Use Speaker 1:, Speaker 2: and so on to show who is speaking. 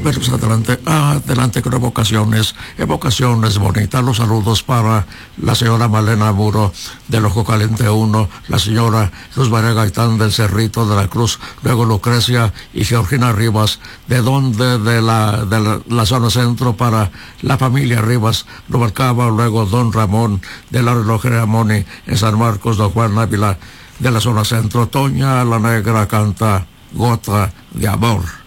Speaker 1: Pero pues adelante con evocaciones bonitas. Los saludos para la señora Malena Muro del Ojo Caliente 1, la señora Luz María Gaitán del Cerrito de la Cruz, luego Lucrecia y Georgina Rivas, de la zona centro para la familia Rivas, Rubalcaba, luego Don Ramón de la Relojería Moni en San Marcos, Don Juan Ávila de la zona centro. Toña la Negra canta Gota de Amor.